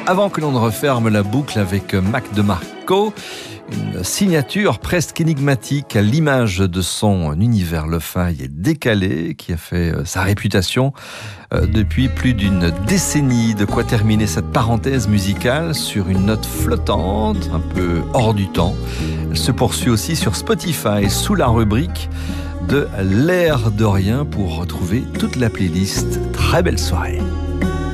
Avant que l'on ne referme la boucle avec Mac DeMarco, une signature presque énigmatique à l'image de son univers lo-fi et décalé qui a fait sa réputation depuis plus d'une décennie. De quoi terminer cette parenthèse musicale sur une note flottante, un peu hors du temps. Elle se poursuit aussi sur Spotify sous la rubrique de l'air de rien pour retrouver toute la playlist. Très belle soirée.